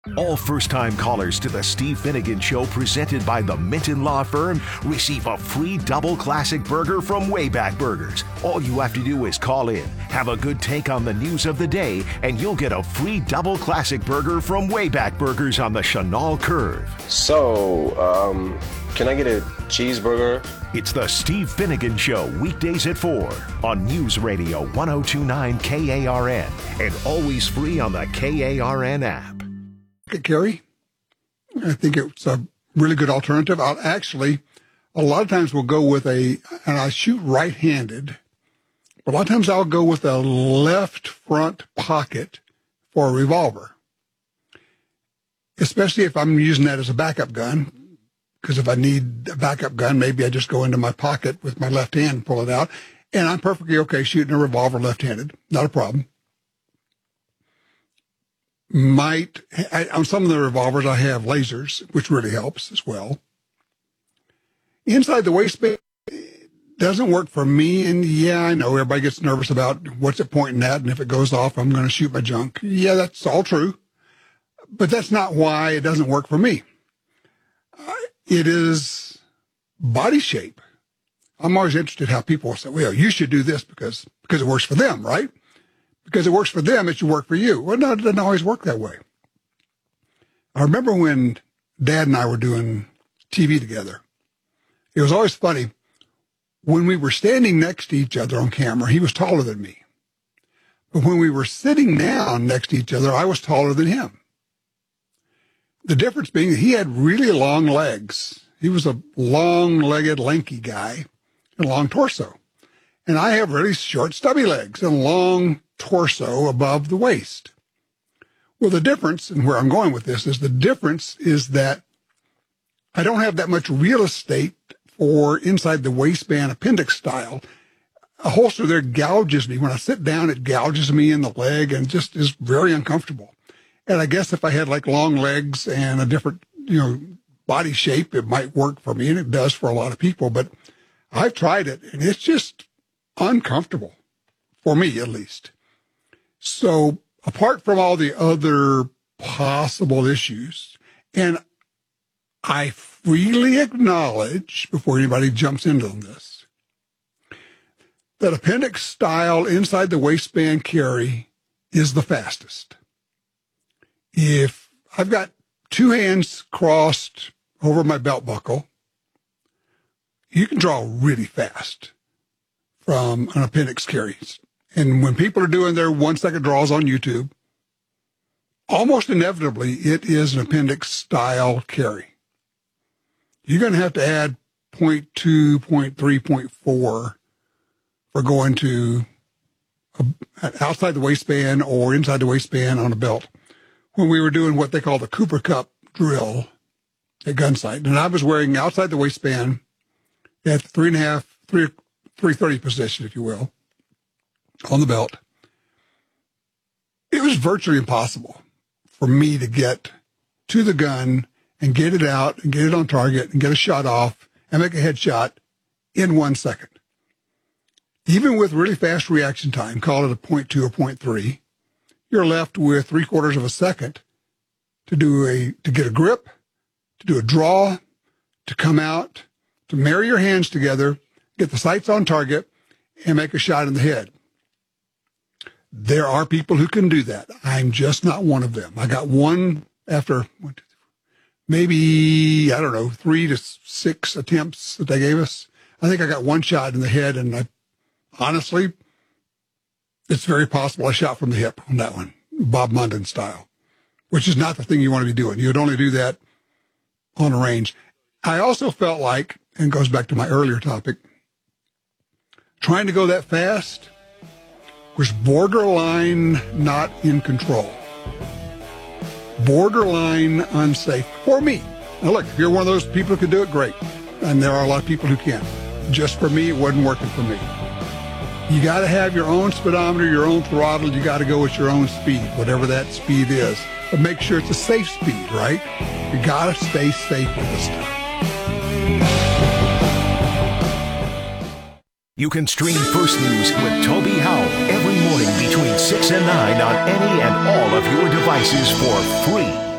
All first-time callers to the Steve Finnegan Show presented by the Minton Law Firm receive a free double classic burger from Wayback Burgers. All you have to do is call in, have a good take on the news of the day, and you'll get a free double classic burger from Wayback Burgers on the Chenal Curve. So, can I get a cheeseburger? It's the Steve Finnegan Show, weekdays at 4 on News Radio 102.9 KARN and always free on the KARN app. Gary, I think it's a really good alternative. A lot of times we'll go with and I shoot right-handed, but a lot of times I'll go with a left front pocket for a revolver, especially if I'm using that as a backup gun, because if I need a backup gun, maybe I just go into my pocket with my left hand and pull it out, and I'm perfectly okay shooting a revolver left-handed, not a problem. On some of the revolvers, I have lasers, which really helps as well. Inside the waistband doesn't work for me. And yeah, I know everybody gets nervous about what's it pointing at. And if it goes off, I'm going to shoot my junk. Yeah, that's all true. But that's not why it doesn't work for me. It is body shape. I'm always interested how people say, well, you should do this because it works for them, right? Because it works for them, it should work for you. Well, no, it doesn't always work that way. I remember when Dad and I were doing TV together. It was always funny. When we were standing next to each other on camera, he was taller than me. But when we were sitting down next to each other, I was taller than him. The difference being that he had really long legs. He was a long-legged, lanky guy and a long torso. And I have really short, stubby legs and long torso above the waist. Well, the difference, and where I'm going with this, is the difference is that I don't have that much real estate for inside the waistband appendix style. A holster there gouges me. When I sit down, it gouges me in the leg and just is very uncomfortable. And I guess if I had like long legs and a different, body shape, it might work for me, and it does for a lot of people. But I've tried it, and it's just uncomfortable, for me at least. So apart from all the other possible issues, and I freely acknowledge, before anybody jumps into this, that appendix style inside the waistband carry is the fastest. If I've got two hands crossed over my belt buckle, you can draw really fast from an appendix carry. And when people are doing their 1-second draws on YouTube, almost inevitably, it is an appendix style carry. You're going to have to add 0.2, 0.3, 0.4 for going to outside the waistband or inside the waistband on a belt. When we were doing what they call the Cooper Cup drill at Gunsight, and I was wearing outside the waistband at 330 position, if you will, on the belt, it was virtually impossible for me to get to the gun and get it out and get it on target and get a shot off and make a headshot in 1 second. Even with really fast reaction time, call it a 0.2 or 0.3, you're left with 3/4 of a second to get a grip, to do a draw, to come out, to marry your hands together, get the sights on target, and make a shot in the head. There are people who can do that. I'm just not one of them. I got one after maybe, 3 to 6 attempts that they gave us. I think I got one shot in the head, and honestly, it's very possible I shot from the hip on that one, Bob Munden style, which is not the thing you want to be doing. You'd only do that on a range. I also felt like, and it goes back to my earlier topic, trying to go that fast was borderline not in control. Borderline unsafe for me. Now look, if you're one of those people who can do it, great. And there are a lot of people who can't. Just for me, it wasn't working for me. You got to have your own speedometer, your own throttle. You got to go at your own speed, whatever that speed is. But make sure it's a safe speed, right? You got to stay safe with this stuff. You can stream First News with Toby Howell every morning between 6 and 9 on any and all of your devices for free.